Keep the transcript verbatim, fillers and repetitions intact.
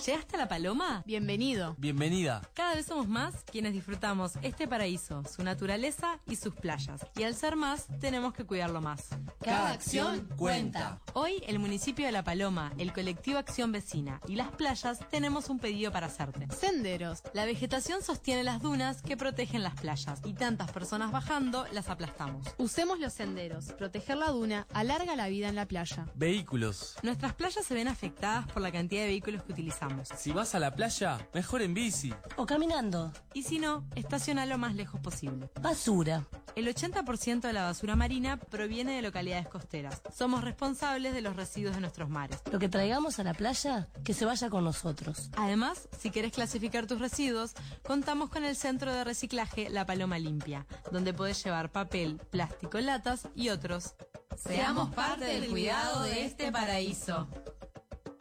¿Llegaste a La Paloma? Bienvenido. Bienvenida. Cada vez somos más quienes disfrutamos este paraíso, su naturaleza y sus playas. Y al ser más, tenemos que cuidarlo más. Cada acción cuenta. Hoy, el municipio de La Paloma, el colectivo Acción Vecina y las playas tenemos un pedido para hacerte. Senderos. La vegetación sostiene las dunas que protegen las playas y tantas personas bajando las aplastamos. Usemos los senderos. Proteger la duna alarga la vida en la playa. Vehículos. Nuestras playas se ven afectadas por la cantidad de vehículos que utilizamos. Si vas a la playa, mejor en bici. O caminando. Y si no, estaciona lo más lejos posible. Basura. El ochenta por ciento de la basura marina proviene de localidades costeras. Somos responsables de los residuos de nuestros mares. Lo que traigamos a la playa, que se vaya con nosotros. Además, si querés clasificar tus residuos, contamos con el centro de reciclaje La Paloma Limpia, donde podés llevar papel, plástico, latas y otros. Seamos parte del cuidado de este paraíso.